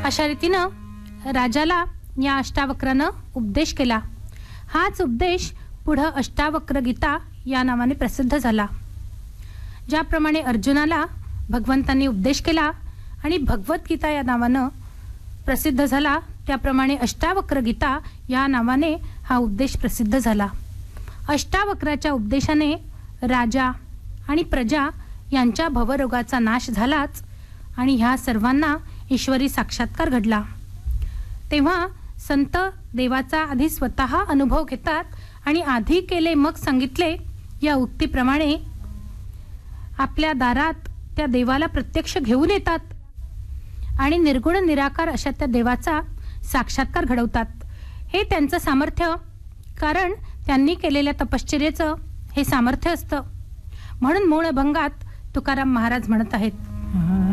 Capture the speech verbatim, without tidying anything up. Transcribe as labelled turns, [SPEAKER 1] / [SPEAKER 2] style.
[SPEAKER 1] अशा रीतीनं राजाला या अष्टावक्रानं उपदेश केला। हाच उपदेश पुढं अष्टावक्र गीता या नावाने प्रसिद्ध झाला। ज्याप्रमाणे अर्जुनाला भगवंतांनी उपदेश केला आणि भगवद्गीता या नावानं प्रसिद्ध झाला, त्याप्रमाणे अष्टावक्र गीता या नावाने हा उपदेश प्रसिद्ध झाला। अष्टावक्राच्या उपदेशाने राजा आणि प्रजा यांच्या भवरोगाचा नाश झालाच आणि ह्या सर्वांना ईश्वरी साक्षात्कार घडला। तेव्हा संत देवाचा आधी स्वतः अनुभव घेतात आणि आधी केले मग सांगितले या उक्तीप्रमाणे आपल्या दारात त्या देवाला प्रत्यक्ष घेऊन येतात आणि निर्गुण निराकार अशा त्या देवाचा साक्षात्कार घडवतात। हे त्यांचं सामर्थ्य, कारण त्यांनी केलेल्या तपश्चर्येचं हे सामर्थ्य असतं। म्हणून मूळ अभंगात तुकाराम महाराज म्हणत आहेत,